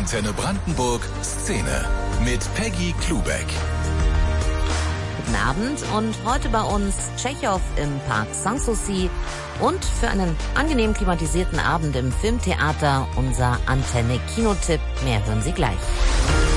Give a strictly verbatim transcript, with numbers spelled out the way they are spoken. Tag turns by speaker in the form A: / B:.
A: Antenne Brandenburg Szene mit Peggy Klubeck.
B: Guten Abend und heute bei uns Tschechow im Park Sanssouci und für einen angenehm klimatisierten Abend im Filmtheater unser Antenne Kinotipp. Mehr hören Sie gleich.